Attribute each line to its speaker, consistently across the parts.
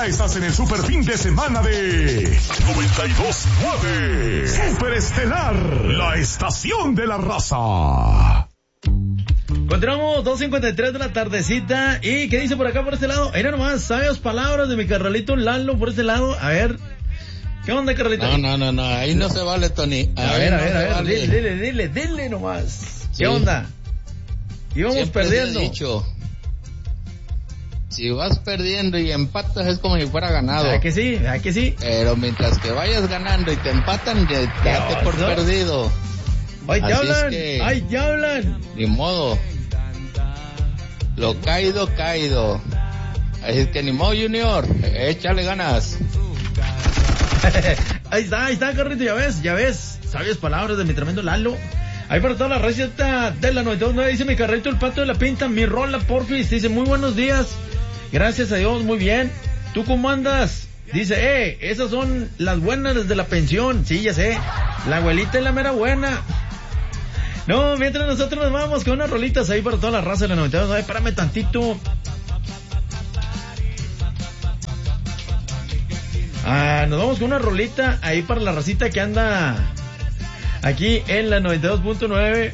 Speaker 1: Ya estás en el super fin de semana de 92.9. Super Estelar, la estación de la raza.
Speaker 2: Continuamos, 2:53 de la tardecita. ¿Y qué dice por acá, por este lado? Mira nomás, sabias palabras de mi carnalito Lalo por este lado. A ver, ¿qué onda, carnalito?
Speaker 3: No, ahí no se vale, Tony.
Speaker 2: A ver, dile nomás. ¿Qué onda? Íbamos
Speaker 3: Siempre
Speaker 2: perdiendo.
Speaker 3: Te he dicho, si vas perdiendo y empatas es como si fuera ganado.
Speaker 2: ¿A que sí?
Speaker 3: Pero mientras que vayas ganando y te empatan, date por perdido.
Speaker 2: ¡Ay, te hablan!
Speaker 3: Es que,
Speaker 2: ¡Ay, te hablan!
Speaker 3: Ni modo. Lo caído. Así es que ni modo, Junior. Échale ganas.
Speaker 2: Ahí está, carrito, ya ves. Sabias palabras de mi tremendo Lalo. Ahí para toda la receta de la 92.9 dice mi carrito el pato de la pinta, mi rola porfis, dice muy buenos días, gracias a Dios, muy bien. ¿Tú cómo andas? Dice, esas son las buenas desde la pensión. Sí, ya sé, la abuelita es la mera buena. No, mientras nosotros nos vamos con unas rolitas ahí para toda la raza de la 92.9, espérame tantito. Nos vamos con una rolita ahí para la racita que anda aquí en la 92.9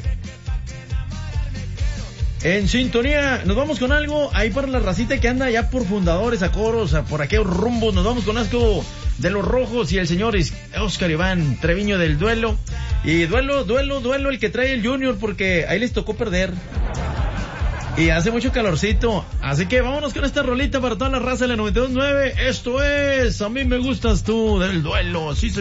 Speaker 2: en sintonía. Nos vamos con algo ahí para la racita que anda allá por Fundadores, a Coros, por aquellos rumbos. Nos vamos con algo de los Rojos y el señor Oscar Iván Treviño del Duelo. Y duelo el que trae el Junior, porque ahí les tocó perder y hace mucho calorcito. Así que vámonos con esta rolita para toda la raza de la 92.9. Esto es A mí me gustas tú, del Duelo. Sí,